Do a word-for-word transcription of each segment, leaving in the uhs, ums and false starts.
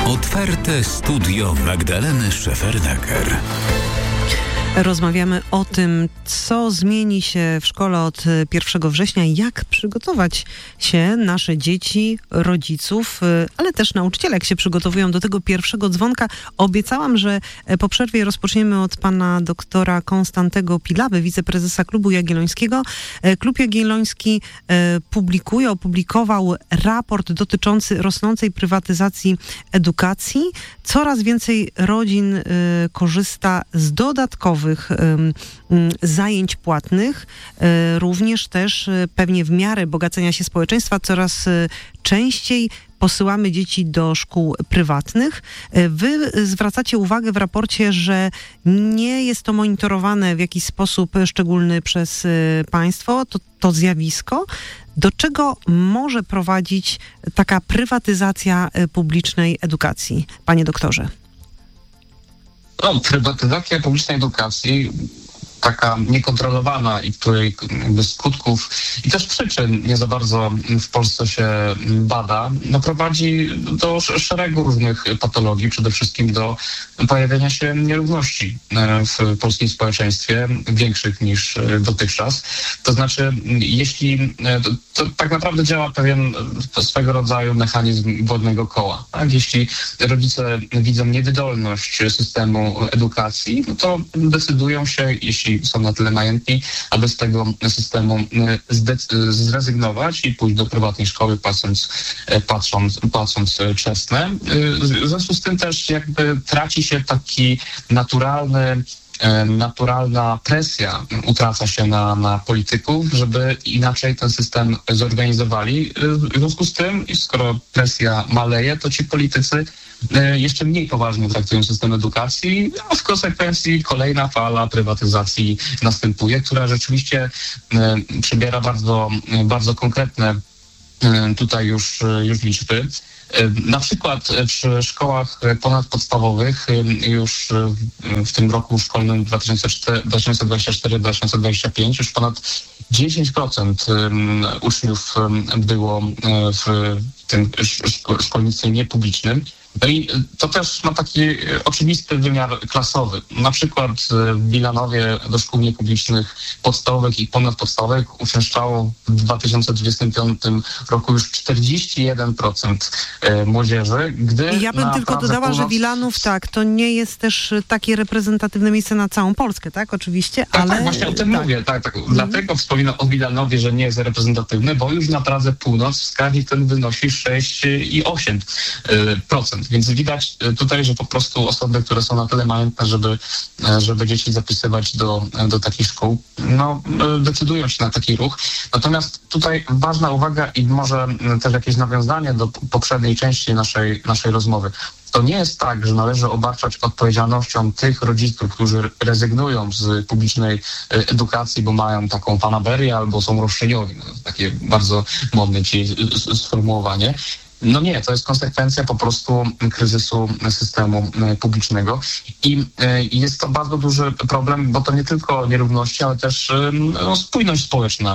Otwarte studio Magdaleny Szefernaker. Rozmawiamy o tym, co zmieni się w szkole od pierwszego września, jak przygotować się nasze dzieci, rodziców, ale też nauczyciele, jak się przygotowują do tego pierwszego dzwonka. Obiecałam, że po przerwie rozpoczniemy od pana doktora Konstantego Pilawy, wiceprezesa Klubu Jagiellońskiego. Klub Jagielloński publikuje, opublikował raport dotyczący rosnącej prywatyzacji edukacji. Coraz więcej rodzin korzysta z dodatkowych zajęć płatnych, również też pewnie w miarę bogacenia się społeczeństwa coraz częściej posyłamy dzieci do szkół prywatnych. Wy zwracacie uwagę w raporcie, że nie jest to monitorowane w jakiś sposób szczególny przez państwo, to, to zjawisko. Do czego może prowadzić taka prywatyzacja publicznej edukacji, panie doktorze? No, prywatyzacja publicznej edukacji, taka niekontrolowana i której jakby skutków i też przyczyn nie za bardzo w Polsce się bada, no prowadzi do szeregu różnych patologii, przede wszystkim do pojawienia się nierówności w polskim społeczeństwie, większych niż dotychczas. To znaczy, jeśli to, to tak naprawdę działa pewien swego rodzaju mechanizm wodnego koła. Tak? Jeśli rodzice widzą niewydolność systemu edukacji, no to decydują się, jeśli są na tyle majętni, aby z tego systemu zrezygnować i pójść do prywatnej szkoły, płacąc, patrząc, płacąc czesne. W związku z tym też jakby traci się taki naturalny naturalna presja utraca się na, na polityków, żeby inaczej ten system zorganizowali. W związku z tym, skoro presja maleje, to ci politycy jeszcze mniej poważnie traktują system edukacji, a w konsekwencji kolejna fala prywatyzacji następuje, która rzeczywiście przybiera bardzo, bardzo konkretne tutaj już, już liczby. Na przykład w szkołach ponadpodstawowych już w tym roku szkolnym dwa tysiące dwudziestym czwartym dwa tysiące dwudziestym piątym już ponad dziesięć procent uczniów było w tym szkolnictwie niepublicznym. No i to też ma taki oczywisty wymiar klasowy. Na przykład w Wilanowie do szkół niepublicznych podstawowych i ponadpodstawowych uczęszczało w dwa tysiące dwudziestym piątym roku już czterdzieści jeden procent młodzieży. Gdy ja bym tylko dodała, północ... że Wilanów, tak, to nie jest też takie reprezentatywne miejsce na całą Polskę, tak? Oczywiście, tak, ale... Tak, właśnie o tym tak. mówię, tak, tak. Mhm. Dlatego wspominam o Wilanowie, że nie jest reprezentatywny, bo już na Pradze Północ wskaźnik ten wynosi sześć i osiem procent. Więc widać tutaj, że po prostu osoby, które są na tyle majętne, żeby, żeby dzieci zapisywać do, do takich szkół, no decydują się na taki ruch. Natomiast tutaj ważna uwaga i może też jakieś nawiązanie do poprzedniej części naszej, naszej rozmowy. To nie jest tak, że należy obarczać odpowiedzialnością tych rodziców, którzy rezygnują z publicznej edukacji, bo mają taką fanaberię albo są roszczeniowi. No, takie bardzo modne ci sformułowanie. No nie, to jest konsekwencja po prostu kryzysu systemu publicznego i jest to bardzo duży problem, bo to nie tylko nierówności, ale też no, spójność społeczna.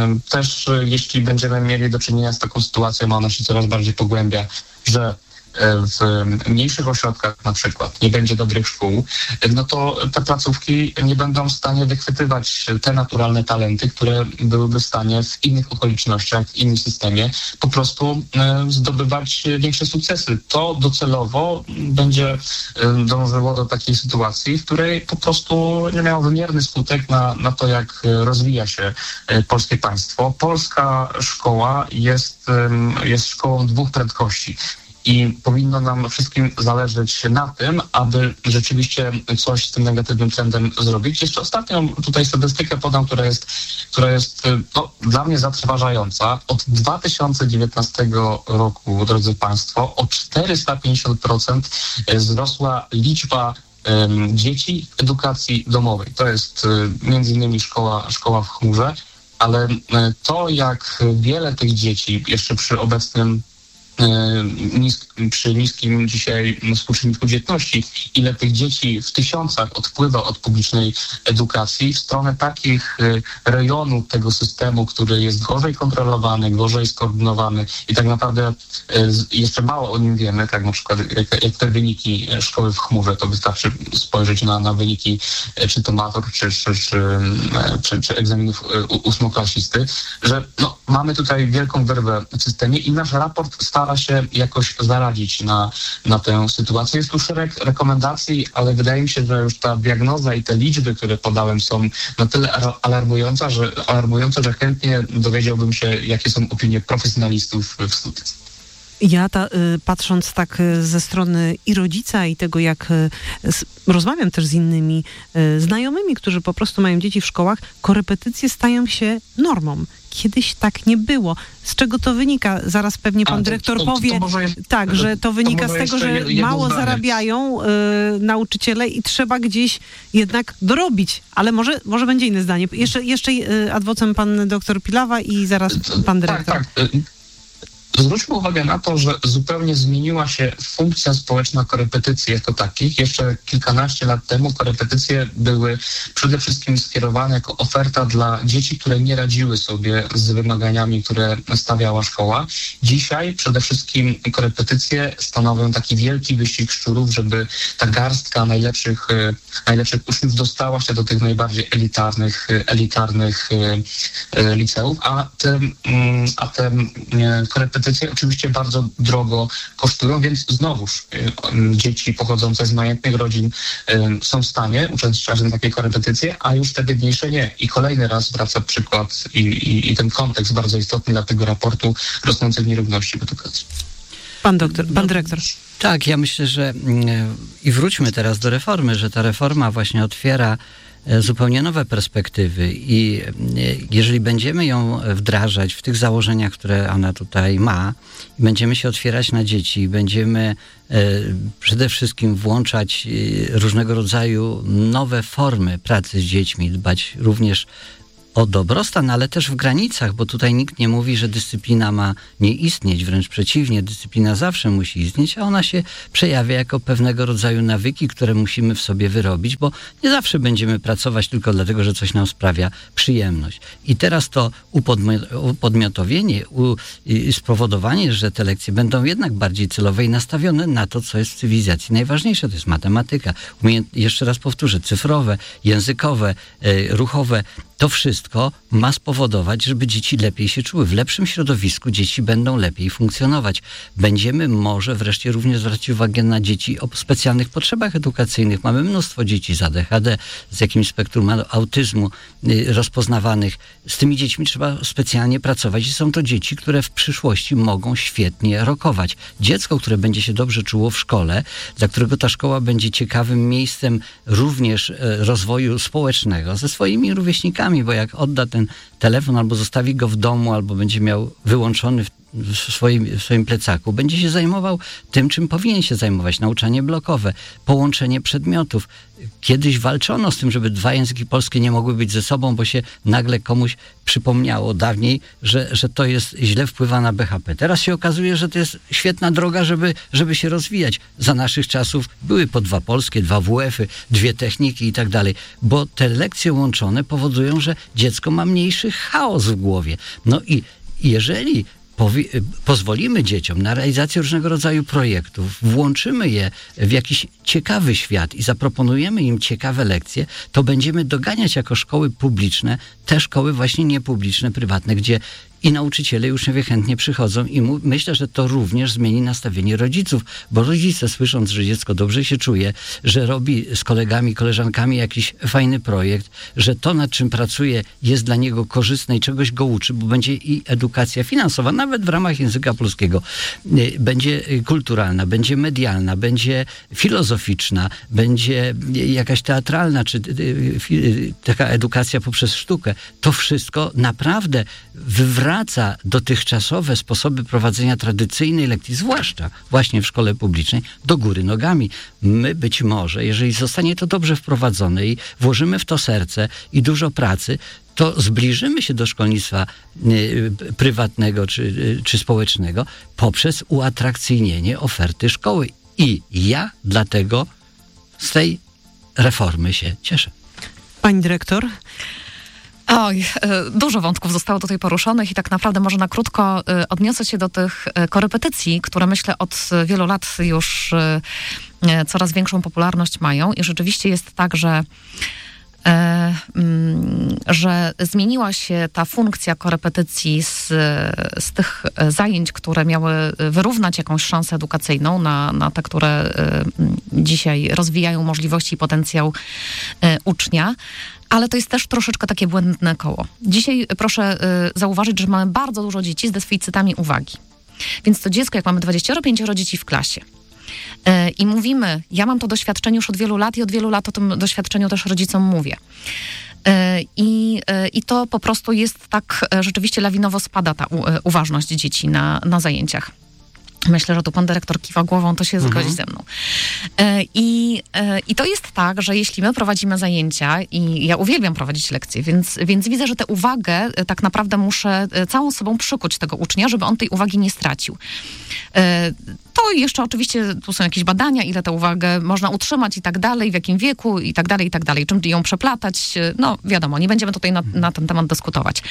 Też jeśli będziemy mieli do czynienia z taką sytuacją, a ona się coraz bardziej pogłębia, że w mniejszych ośrodkach na przykład nie będzie dobrych szkół, no to te placówki nie będą w stanie wychwytywać te naturalne talenty, które byłyby w stanie w innych okolicznościach, w innym systemie po prostu zdobywać większe sukcesy. To docelowo będzie dążyło do takiej sytuacji, w której po prostu nie miało wymierny skutek na, na to, jak rozwija się polskie państwo. Polska szkoła jest, jest szkołą dwóch prędkości. I powinno nam wszystkim zależeć na tym, aby rzeczywiście coś z tym negatywnym trendem zrobić. Jeszcze ostatnią tutaj statystykę podam, która jest, która jest no, dla mnie zatrważająca. Od dwa tysiące dziewiętnastego roku, drodzy Państwo, o czterysta pięćdziesiąt procent wzrosła liczba um, dzieci w edukacji domowej. To jest um, między innymi szkoła, szkoła w chmurze, ale um, to, jak wiele tych dzieci jeszcze przy obecnym Nis- przy niskim dzisiaj współczynniku dzietności, ile tych dzieci w tysiącach odpływa od publicznej edukacji w stronę takich rejonów tego systemu, który jest gorzej kontrolowany, gorzej skoordynowany i tak naprawdę jeszcze mało o nim wiemy, tak na przykład jak, jak te wyniki szkoły w chmurze, to wystarczy spojrzeć na, na wyniki czy to matur, czy, czy, czy, czy, czy egzaminów ósmoklasisty, że no, mamy tutaj wielką werwę w systemie i nasz raport stara się jakoś zaradzić na, na tę sytuację. Jest tu szereg rekomendacji, ale wydaje mi się, że już ta diagnoza i te liczby, które podałem, są na tyle alarmujące, że, alarmujące, że chętnie dowiedziałbym się, jakie są opinie profesjonalistów w studiach. Ja ta, y, patrząc tak y, ze strony i rodzica i tego, jak y, z, rozmawiam też z innymi y, znajomymi, którzy po prostu mają dzieci w szkołach, korepetycje stają się normą. Kiedyś tak nie było. Z czego to wynika? Zaraz pewnie pan A, to, dyrektor to, to, powie, to jest, tak, że to wynika to z tego, że jedno mało zdanie. zarabiają y, nauczyciele i trzeba gdzieś jednak dorobić. Ale może, może będzie inne zdanie. Jeszcze, jeszcze y, adwocem pan doktor Pilawa i zaraz pan dyrektor. Tak, tak. Zwróćmy uwagę na to, że zupełnie zmieniła się funkcja społeczna korepetycji jako takich. Jeszcze kilkanaście lat temu korepetycje były przede wszystkim skierowane jako oferta dla dzieci, które nie radziły sobie z wymaganiami, które stawiała szkoła. Dzisiaj przede wszystkim korepetycje stanowią taki wielki wyścig szczurów, żeby ta garstka najlepszych, najlepszych uczniów dostała się do tych najbardziej elitarnych, elitarnych liceów, a te, a te korepetycje oczywiście bardzo drogo kosztują, więc znowuż y, dzieci pochodzące z majętnych rodzin y, są w stanie uczestniczyć w takiej korepetycje, a już te biedniejsze nie. I kolejny raz wraca przykład i, i, i ten kontekst bardzo istotny dla tego raportu rosnącej nierówności w edukacji. Pan doktor, pan dyrektor. Tak, ja myślę, że i wróćmy teraz do reformy, że ta reforma właśnie otwiera zupełnie nowe perspektywy i jeżeli będziemy ją wdrażać w tych założeniach, które ona tutaj ma, będziemy się otwierać na dzieci, będziemy przede wszystkim włączać różnego rodzaju nowe formy pracy z dziećmi, dbać również o dobrostan, ale też w granicach, bo tutaj nikt nie mówi, że dyscyplina ma nie istnieć, wręcz przeciwnie, dyscyplina zawsze musi istnieć, a ona się przejawia jako pewnego rodzaju nawyki, które musimy w sobie wyrobić, bo nie zawsze będziemy pracować tylko dlatego, że coś nam sprawia przyjemność. I teraz to upodmiotowienie, u, i spowodowanie, że te lekcje będą jednak bardziej celowe i nastawione na to, co jest w cywilizacji najważniejsze, to jest matematyka, umiejęt- jeszcze raz powtórzę, cyfrowe, językowe, y, ruchowe, to wszystko ma spowodować, żeby dzieci lepiej się czuły. W lepszym środowisku dzieci będą lepiej funkcjonować. Będziemy może wreszcie również zwracać uwagę na dzieci o specjalnych potrzebach edukacyjnych. Mamy mnóstwo dzieci z A D H D, z jakimś spektrum autyzmu y, rozpoznawanych. Z tymi dziećmi trzeba specjalnie pracować i są to dzieci, które w przyszłości mogą świetnie rokować. Dziecko, które będzie się dobrze czuło w szkole, dla którego ta szkoła będzie ciekawym miejscem również y, rozwoju społecznego ze swoimi rówieśnikami, bo jak odda ten telefon albo zostawi go w domu, albo będzie miał wyłączony w, w, swoim, w swoim plecaku, będzie się zajmował tym, czym powinien się zajmować. Nauczanie blokowe, połączenie przedmiotów. Kiedyś walczono z tym, żeby dwa języki polskie nie mogły być ze sobą, bo się nagle komuś przypomniało dawniej, że, że to jest źle wpływa na B H P. Teraz się okazuje, że to jest świetna droga, żeby, żeby się rozwijać. Za naszych czasów były po dwa polskie, dwa W F-y, dwie techniki i tak dalej, bo te lekcje łączone powodują, że dziecko ma mniejszy chaos w głowie. No i jeżeli Powi- pozwolimy dzieciom na realizację różnego rodzaju projektów, włączymy je w jakiś ciekawy świat i zaproponujemy im ciekawe lekcje, to będziemy doganiać jako szkoły publiczne te szkoły właśnie niepubliczne, prywatne, gdzie i nauczyciele, i uczniowie chętnie przychodzą i mu, myślę, że to również zmieni nastawienie rodziców, bo rodzice słysząc, że dziecko dobrze się czuje, że robi z kolegami, koleżankami jakiś fajny projekt, że to, nad czym pracuje, jest dla niego korzystne i czegoś go uczy, bo będzie i edukacja finansowa, nawet w ramach języka polskiego, będzie kulturalna, będzie medialna, będzie filozoficzna, będzie jakaś teatralna, czy taka edukacja poprzez sztukę. To wszystko naprawdę wywraca odwraca dotychczasowe sposoby prowadzenia tradycyjnej lekcji, zwłaszcza właśnie w szkole publicznej, do góry nogami. My być może, jeżeli zostanie to dobrze wprowadzone i włożymy w to serce i dużo pracy, to zbliżymy się do szkolnictwa y, prywatnego czy, y, czy społecznego poprzez uatrakcyjnienie oferty szkoły. I ja dlatego z tej reformy się cieszę. Pani dyrektor? Oj, dużo wątków zostało tutaj poruszonych i tak naprawdę może na krótko odniosę się do tych korepetycji, które myślę od wielu lat już coraz większą popularność mają i rzeczywiście jest tak, że że zmieniła się ta funkcja korepetycji z, z tych zajęć, które miały wyrównać jakąś szansę edukacyjną na, na te, które dzisiaj rozwijają możliwości i potencjał ucznia. Ale to jest też troszeczkę takie błędne koło. Dzisiaj proszę zauważyć, że mamy bardzo dużo dzieci z deficytami uwagi. Więc to dziecko, jak mamy dwadzieścia pięć dzieci w klasie, i mówimy, ja mam to doświadczenie już od wielu lat i od wielu lat o tym doświadczeniu też rodzicom mówię. I, i to po prostu jest tak, rzeczywiście lawinowo spada ta u, uważność dzieci na, na zajęciach. Myślę, że tu pan dyrektor kiwa głową, to się mhm. zgodzi ze mną. I, I to jest tak, że jeśli my prowadzimy zajęcia i ja uwielbiam prowadzić lekcje, więc, więc widzę, że tę uwagę tak naprawdę muszę całą sobą przykuć tego ucznia, żeby on tej uwagi nie stracił. To jeszcze oczywiście, tu są jakieś badania, ile tę uwagę można utrzymać i tak dalej, w jakim wieku i tak dalej, i tak dalej. Czym ją przeplatać, no wiadomo, nie będziemy tutaj na, na ten temat dyskutować.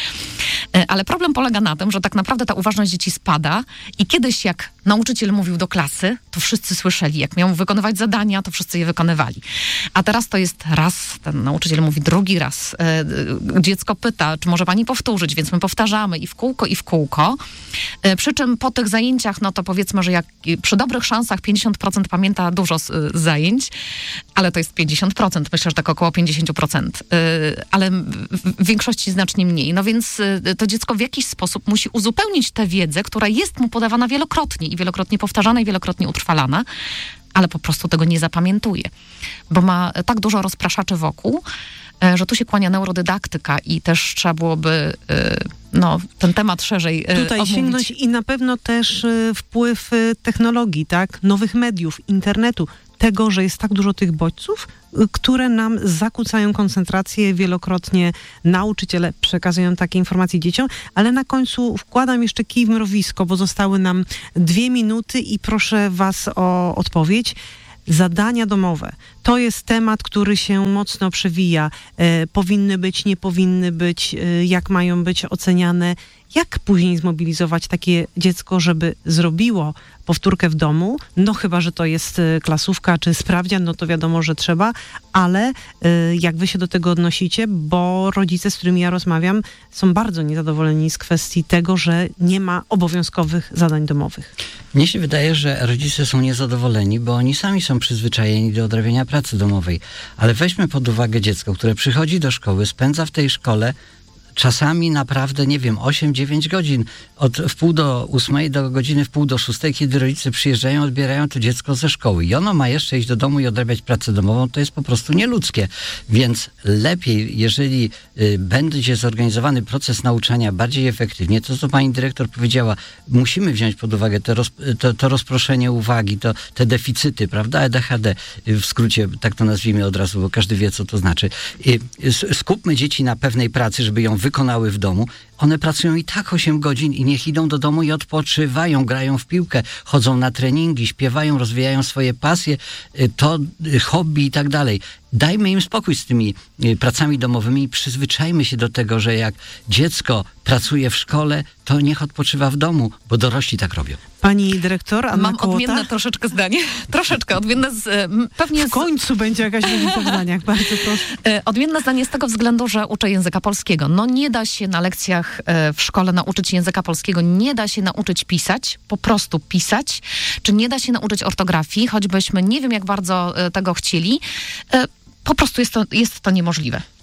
Ale problem polega na tym, że tak naprawdę ta uważność dzieci spada i kiedyś jak nauczyciel mówił do klasy, to wszyscy słyszeli. Jak miał wykonywać zadania, to wszyscy je wykonywali. A teraz to jest raz, ten nauczyciel mówi drugi raz. Dziecko pyta, czy może pani powtórzyć, więc my powtarzamy i w kółko, i w kółko. Przy czym po tych zajęciach, no to powiedzmy, że jak przy dobrych szansach pięćdziesiąt procent pamięta dużo z, z zajęć, ale to jest pięćdziesiąt procent, myślę, że tak około pięćdziesiąt procent, yy, ale w większości znacznie mniej. No więc yy, to dziecko w jakiś sposób musi uzupełnić tę wiedzę, która jest mu podawana wielokrotnie i wielokrotnie powtarzana i wielokrotnie utrwalana, ale po prostu tego nie zapamiętuje, bo ma tak dużo rozpraszaczy wokół, że tu się kłania neurodydaktyka i też trzeba byłoby no, ten temat szerzej Tutaj omówić. sięgnąć i na pewno też wpływ technologii, tak, nowych mediów, internetu, tego, że jest tak dużo tych bodźców, które nam zakłócają koncentrację. Wielokrotnie nauczyciele przekazują takie informacje dzieciom, ale na końcu wkładam jeszcze kij w mrowisko, bo zostały nam dwie minuty i proszę was o odpowiedź. Zadania domowe. To jest temat, który się mocno przewija. E, powinny być, nie powinny być, e, jak mają być oceniane. Jak później zmobilizować takie dziecko, żeby zrobiło powtórkę w domu? No chyba, że to jest klasówka czy sprawdzian, no to wiadomo, że trzeba, ale y, jak wy się do tego odnosicie? Bo rodzice, z którymi ja rozmawiam, są bardzo niezadowoleni z kwestii tego, że nie ma obowiązkowych zadań domowych. Mnie się wydaje, że rodzice są niezadowoleni, bo oni sami są przyzwyczajeni do odrabiania pracy domowej. Ale weźmy pod uwagę dziecko, które przychodzi do szkoły, spędza w tej szkole czasami naprawdę, nie wiem, osiem dziewięć godzin. Od wpół do ósmej do godziny wpół do szóstej, kiedy rodzice przyjeżdżają, odbierają to dziecko ze szkoły. I ono ma jeszcze iść do domu i odrabiać pracę domową. To jest po prostu nieludzkie. Więc lepiej, jeżeli y, będzie zorganizowany proces nauczania bardziej efektywnie, to co pani dyrektor powiedziała, musimy wziąć pod uwagę to, roz, to, to rozproszenie uwagi, to, te deficyty, prawda? E D H D, w skrócie, tak to nazwijmy od razu, bo każdy wie, co to znaczy. I, y, skupmy dzieci na pewnej pracy, żeby ją wykonały w domu. One pracują i tak osiem godzin i niech idą do domu i odpoczywają, grają w piłkę, chodzą na treningi, śpiewają, rozwijają swoje pasje, to hobby i tak dalej. Dajmy im spokój z tymi pracami domowymi i przyzwyczajmy się do tego, że jak dziecko pracuje w szkole, to niech odpoczywa w domu, bo dorośli tak robią. Pani dyrektor Anna Mam Kołota? odmienne troszeczkę zdanie. Troszeczkę odmienne z... Pewnie w końcu z... będzie jakaś różnica w zdaniach, bardzo proszę. Odmienne zdanie z tego względu, że uczę języka polskiego. No nie da się na lekcjach w szkole nauczyć języka polskiego, nie da się nauczyć pisać, po prostu pisać, czy nie da się nauczyć ortografii, choćbyśmy nie wiem jak bardzo tego chcieli. Po prostu jest to, jest to niemożliwe.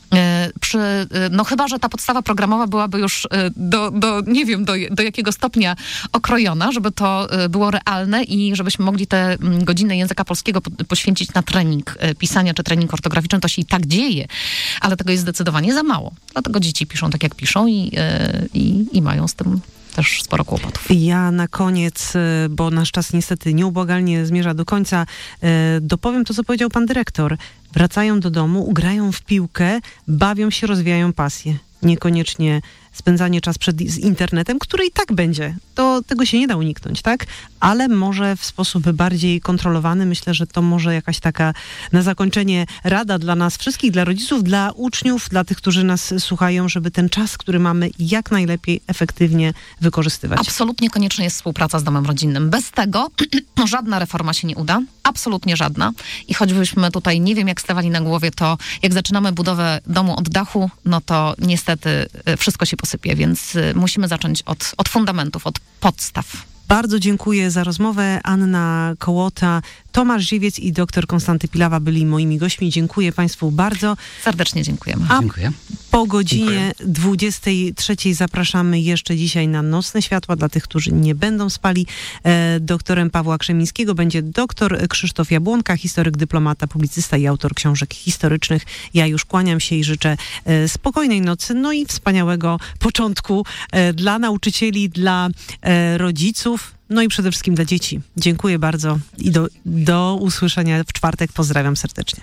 Przy, no chyba, że ta podstawa programowa byłaby już do, do nie wiem, do, do jakiego stopnia okrojona, żeby to było realne i żebyśmy mogli te godziny języka polskiego poświęcić na trening pisania czy trening ortograficzny. To się i tak dzieje, ale tego jest zdecydowanie za mało. Dlatego dzieci piszą tak, jak piszą i, i, i mają z tym też sporo kłopotów. Ja na koniec, bo nasz czas niestety nieubłagalnie zmierza do końca, dopowiem to, co powiedział pan dyrektor. Wracają do domu, ugrają w piłkę, bawią się, rozwijają pasję. Niekoniecznie spędzanie czas przed z internetem, który i tak będzie. To tego się nie da uniknąć, tak? Ale może w sposób bardziej kontrolowany. Myślę, że to może jakaś taka na zakończenie rada dla nas wszystkich, dla rodziców, dla uczniów, dla tych, którzy nas słuchają, żeby ten czas, który mamy, jak najlepiej efektywnie wykorzystywać. Absolutnie konieczna jest współpraca z domem rodzinnym. Bez tego żadna reforma się nie uda. Absolutnie żadna. I choćbyśmy tutaj nie wiem jak stawali na głowie, to jak zaczynamy budowę domu od dachu, no to niestety wszystko się posypie, więc musimy zacząć od, od fundamentów, od podstaw. Bardzo dziękuję za rozmowę. Anna Kołota, Tomasz Ziewiec i dr Konstanty Pilawa byli moimi gośćmi. Dziękuję Państwu bardzo. Serdecznie dziękujemy. A Dziękuję. po godzinie dwudziestej trzeciej zapraszamy jeszcze dzisiaj na Nocne Światła dla tych, którzy nie będą spali. E, doktorem Pawła Krzemińskiego będzie doktor Krzysztof Jabłonka, historyk, dyplomata, publicysta i autor książek historycznych. Ja już kłaniam się i życzę e, spokojnej nocy, no i wspaniałego początku e, dla nauczycieli, dla e, rodziców. No i przede wszystkim dla dzieci. Dziękuję bardzo i do, do usłyszenia w czwartek. Pozdrawiam serdecznie.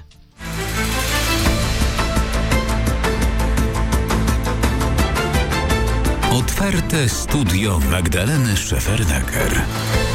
Otwarte studio Magdaleny Szefernaker.